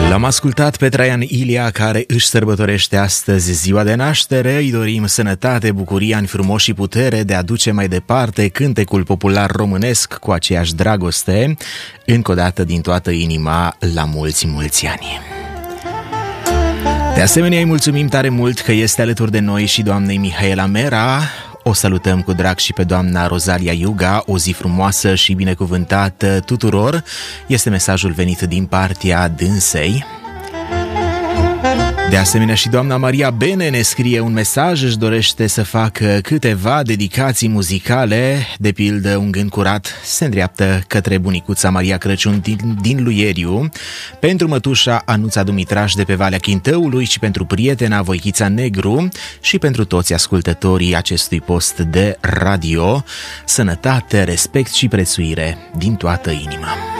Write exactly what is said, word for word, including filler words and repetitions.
L-am ascultat pe Traian Ilia, care își sărbătorește astăzi ziua de naștere. Îi dorim sănătate, bucurie, ani frumoși și putere de a duce mai departe cântecul popular românesc cu aceeași dragoste. Încă o dată, din toată inima, la mulți, mulți ani. De asemenea, îi mulțumim tare mult că este alături de noi și doamnei Mihaela Mera. O salutăm cu drag și pe doamna Rosalia Iuga. O zi frumoasă și binecuvântată tuturor. Este mesajul venit din partea dânsei. De asemenea, și doamna Maria Bene ne scrie un mesaj, își dorește să facă câteva dedicații muzicale. De pildă, un gând curat se îndreaptă către bunicuța Maria Crăciun din, din Luieriu, pentru mătușa Anuța Dumitraș de pe Valea Chintăului și pentru prietena Voichița Negru și pentru toți ascultătorii acestui post de radio. Sănătate, respect și prețuire din toată inima.